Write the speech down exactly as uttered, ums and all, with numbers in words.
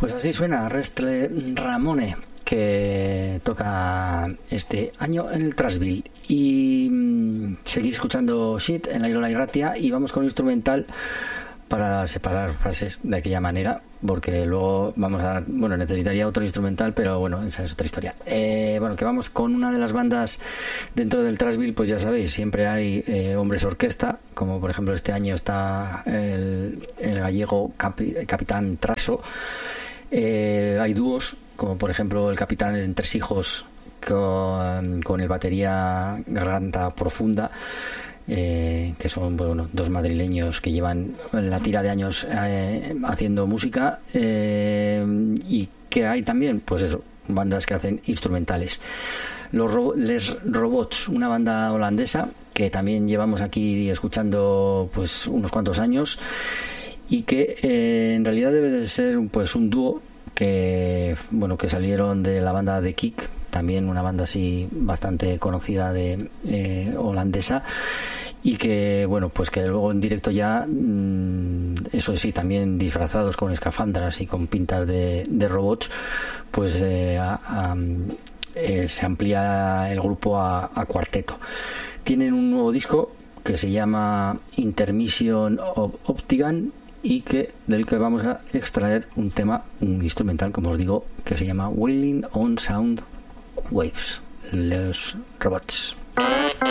Pues así suena Restle Ramone, que toca este año en el Trashville. Y mmm, seguís escuchando Shit en la Irola y Ratia, y vamos con un instrumental para separar frases de aquella manera, porque luego vamos a, bueno, necesitaría otro instrumental, pero bueno, esa es otra historia. Eh, bueno, que vamos con una de las bandas dentro del Trashville. Pues ya sabéis, siempre hay eh, hombres orquesta, como por ejemplo este año está el, el gallego Capi, Capitán Traso. Eh, hay dúos, como por ejemplo el Capitán Entresijos con, con el batería Garganta Profunda, eh, que son, bueno, dos madrileños que llevan la tira de años eh, haciendo música, eh, y que hay también, pues eso, bandas que hacen instrumentales. Los Ro- Les Robots, una banda holandesa que también llevamos aquí escuchando pues unos cuantos años, y que eh, en realidad debe de ser pues un dúo que, bueno, que salieron de la banda de Kick, también una banda así bastante conocida de eh, holandesa, y que, bueno, pues que luego en directo ya, mmm, eso sí, también disfrazados con escafandras y con pintas de, de robots, pues eh, a, a, eh, se amplía el grupo a, a cuarteto. Tienen un nuevo disco que se llama Intermission of Optigan, y que del que vamos a extraer un tema, un instrumental, como os digo, que se llama Wailing on Sound Waves, Los Robots.